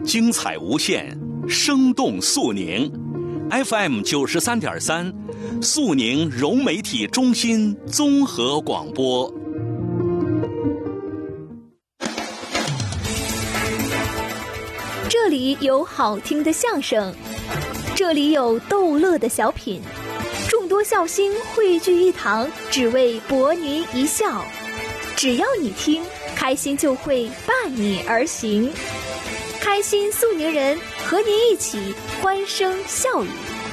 精彩无限，生动肃宁。FM 93.3，肃宁融媒体中心综合广播。 这里有好听的相声，这里有逗乐的小品，众多笑星汇聚一堂，只为博您一笑。只要你听，开心就会伴你而行。开心肃宁人，和您一起欢声笑语。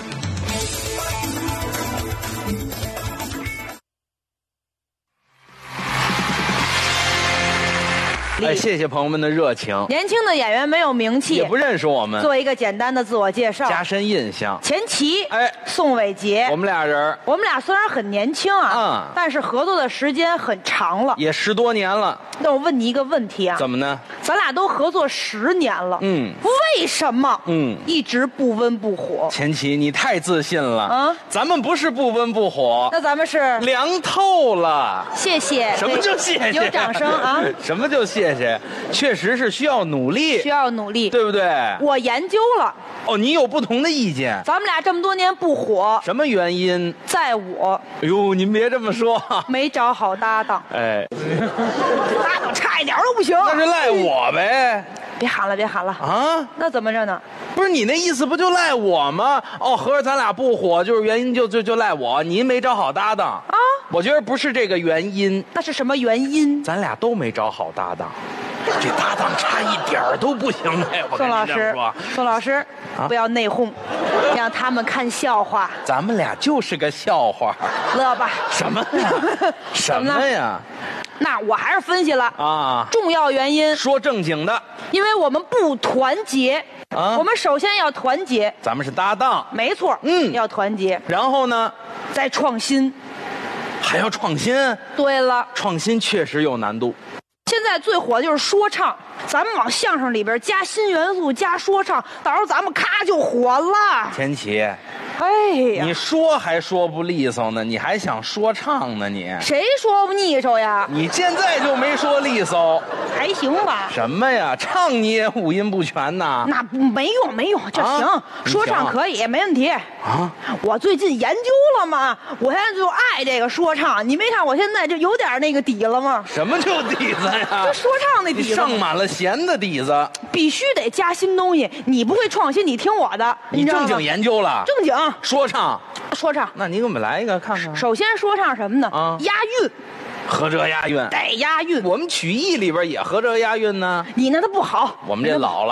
哎，谢谢朋友们的热情。 年轻的演员没有名气， 也不认识我们， 做一个简单的自我介绍， 加深印象。 钱琦， 哎， 宋伟杰， 我们俩人， 我们俩虽然很年轻啊，但是合作的时间很长了， 也10多年了。 那我问你一个问题啊， 怎么呢？ 咱俩都合作10年了，为什么一直不温不火？ 钱琦，你太自信了啊！咱们不是不温不火， 那咱们是凉透了。 谢谢。 什么就谢谢？ 有掌声啊！ 什么就谢谢？确实是需要努力， 需要努力， 对不对？ 我研究了。 哦，你有不同的意见？ 咱们俩这么多年不火， 什么原因？ 在我。 哎呦，您别这么说， 没找好搭档。 哎， 搭档差一点都不行。 那是赖我呗。 别喊了，别喊了啊！ 那怎么着呢？ 不是你那意思不就赖我吗？哦，合着咱俩不火，就是原因就赖我，您没找好搭档啊？我觉得不是这个原因。 那是什么原因？ 咱俩都没找好搭档，这搭档差一点都不行哎！我跟你这么说， 宋老师，不要内讧，让他们看笑话。 咱们俩就是个笑话， 乐吧？ 什么呀？什么呀？ 那我还是分析了啊，重要原因。 说正经的， 因为我们不团结啊。我们首先要团结， 咱们是搭档， 没错，要团结。 然后呢， 再创新， 还要创新。对了， 创新确实有难度。 现在最火的就是说唱，咱们往相声里边加新元素，加说唱，到时候咱们咔就火了。 钱琦， 哎呀， 你说还说不利索呢，你还想说唱呢你？ 谁说不利索呀？ 你现在就没说利索， 还行吧？ 什么呀？唱你也五音不全呐？ 那没用，这行，说唱可以，没问题啊。我最近研究了嘛，我现在就爱这个说唱。你没看我现在就有点那个底了吗？ 什么就底子呀？ 就说唱那底子， 上满了弦的底子， 必须得加新东西。你不会创新，你听我的。 你正经研究了？ 正经。 说唱， 那你给我们来一个看看。 首先说唱什么呢？押韵， 合辙押韵， 得押韵。 我们曲艺里边也合辙押韵呢。 你那它不好， 我们这老了。